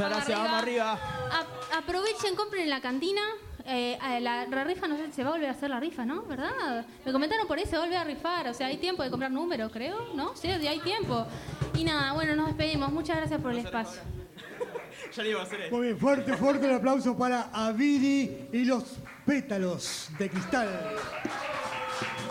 Muchas gracias, vamos arriba. Aprovechen, compren en la cantina. La rifa, no sé, se va a volver a hacer la rifa, ¿no? ¿Verdad? Me comentaron por ahí, se va a volver a rifar. O sea, hay tiempo de comprar números, creo, ¿no? Sí, hay tiempo. Y nada, bueno, nos despedimos. Muchas gracias por el espacio. Ya le iba a hacer eso. Muy bien, fuerte el aplauso para Aviri y los pétalos de cristal.